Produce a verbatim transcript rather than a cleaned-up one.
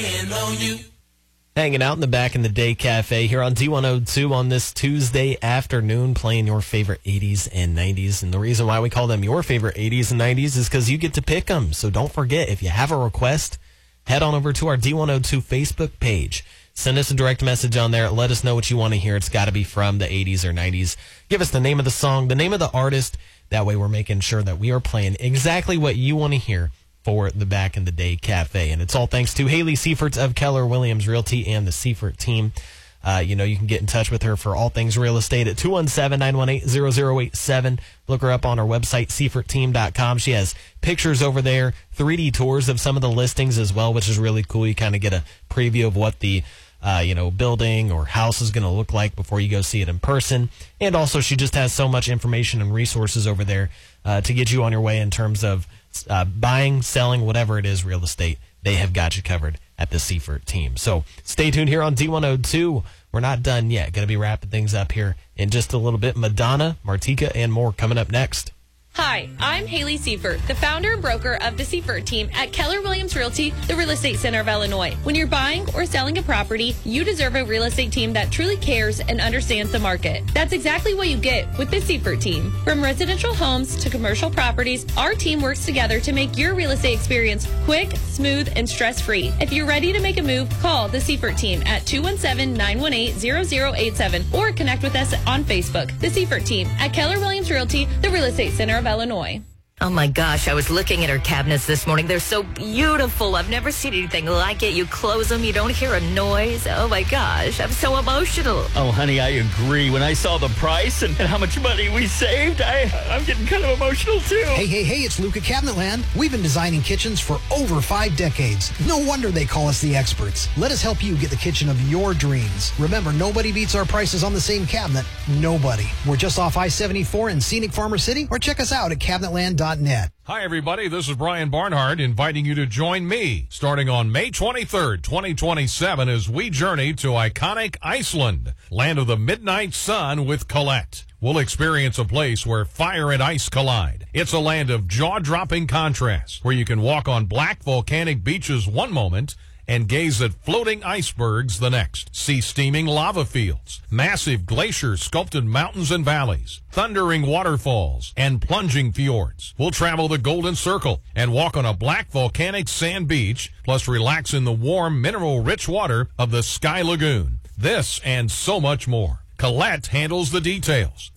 depend on you. Hanging out in the Back in the Day Cafe here on D one oh two on this Tuesday afternoon, playing your favorite eighties and nineties. And the reason why we call them your favorite eighties and nineties is because you get to pick them. So don't forget, if you have a request, head on over to our D one oh two Facebook page. Send us a direct message on there. Let us know what you want to hear. It's got to be from the eighties or nineties. Give us the name of the song, the name of the artist. That way we're making sure that we are playing exactly what you want to hear for the Back in the Day Cafe. And it's all thanks to Haley Seifert of Keller Williams Realty and the Seifert team. Uh, you know, you can get in touch with her for all things real estate at two one seven, nine one eight, zero zero eight seven. Look her up on her website, seifert team dot com. She has pictures over there, three D tours of some of the listings as well, which is really cool. You kind of get a preview of what the Uh, you know, building or house is going to look like before you go see it in person. And also, she just has so much information and resources over there uh, to get you on your way in terms of uh, buying, selling, whatever it is, real estate. They have got you covered at the Seifert team. So stay tuned here on D one oh two. We're not done yet. Going to be wrapping things up here in just a little bit. Madonna, Martika, and more coming up next. Hi, I'm Haley Seifert, the founder and broker of the Seifert team at Keller Williams Realty, the Real Estate Center of Illinois. When you're buying or selling a property, you deserve a real estate team that truly cares and understands the market. That's exactly what you get with the Seifert team. From residential homes to commercial properties, our team works together to make your real estate experience quick, smooth, and stress-free. If you're ready to make a move, call the Seifert team at two one seven, nine one eight, zero zero eight seven or connect with us on Facebook. The Seifert team at Keller Williams Realty, the Real Estate Center of Illinois. Oh, my gosh. I was looking at her cabinets this morning. They're so beautiful. I've never seen anything like it. You close them, you don't hear a noise. Oh, my gosh. I'm so emotional. Oh, honey, I agree. When I saw the price and, and how much money we saved, I, I'm getting kind of emotional, too. Hey, hey, hey, it's Luca Cabinetland. We've been designing kitchens for over five decades. No wonder they call us the experts. Let us help you get the kitchen of your dreams. Remember, nobody beats our prices on the same cabinet. Nobody. We're just off I seventy-four in scenic Farmer City, or check us out at cabinetland dot net. Hi, everybody. This is Brian Barnhart inviting you to join me starting on May twenty-third, twenty twenty-seven as we journey to iconic Iceland, land of the midnight sun with Colette. We'll experience a place where fire and ice collide. It's a land of jaw-dropping contrasts where you can walk on black volcanic beaches one moment and gaze at floating icebergs the next. See steaming lava fields, massive glacier-sculpted mountains and valleys, thundering waterfalls, and plunging fjords. We'll travel the Golden Circle and walk on a black volcanic sand beach, plus relax in the warm, mineral-rich water of the Sky Lagoon. This and so much more. Colette handles the details.